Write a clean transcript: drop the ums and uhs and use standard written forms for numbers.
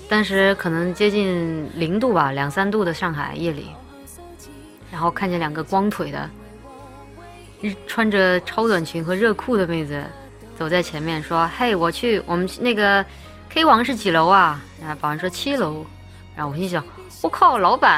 当时可能接近0度吧，2、3度的上海夜里，然后看见2个光腿的，穿着超短裙和热裤的妹子走在前面，说：“嘿，我们那个 K 王是几楼啊？”然后保安说7楼，然后我心想：“我靠，老板！”